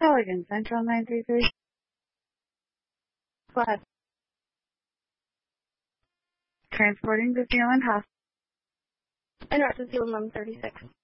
Pelican Central 933. Go ahead. Transporting to Zealand Hospital. And Route to Zealand 1136.